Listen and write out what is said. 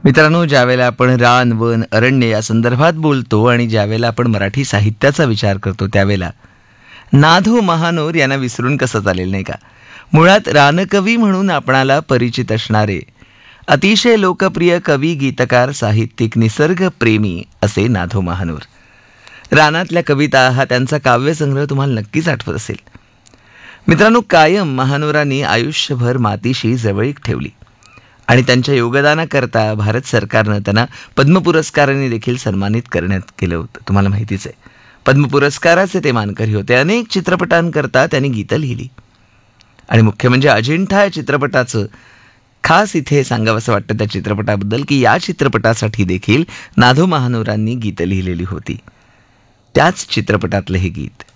मित्रांनो, ज्यावेळेला आपण रान, वन, अरण्य या संदर्भात बोलतो आणि ज्यावेळेला आपण मराठी साहित्याचा विचार करतो त्यावेळेला नाधो महानोर यांना विसरून कसं चालेल, नाही का? मुळात रानकवी म्हणून आपणाला परिचित असणारे अतिशय लोकप्रिय कवी, गीतकार, साहित्यिक, निसर्गप्रेमी असे नाधो महानोर. रानातल्या कविता हा त्यांचा काव्यसंग्रह तुम्हाला नक्कीच आठवत असेल. मित्रांनो, कायम महानोरांनी आयुष्यभर मातीशी जवळीक ठेवली आणि त्यांच्या योगदानाकरता भारत सरकारनं त्यांना पद्म पुरस्काराने देखील सन्मानित करण्यात केलं होतं. तुम्हाला माहितीच आहे, पद्म पुरस्काराचे ते मानकरी होते. अनेक चित्रपटांकरता त्यांनी गीतं लिहिली आणि मुख्य म्हणजे अजिंठा या चित्रपटाचं खास इथे सांगावंसं वाटतं त्या चित्रपटाबद्दल की या चित्रपटासाठी देखील नाधो महानोरांनी गीतं लिहिलेली होती. त्याच चित्रपटातलं हे गीत